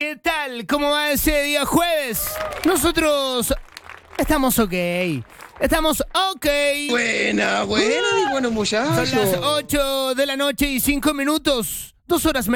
¿Qué tal? ¿Cómo va ese día jueves? Nosotros estamos ok. Estamos ok. Buena, buenos muchachos. Son las 8 de la noche y 5 minutos. 2 horas menos.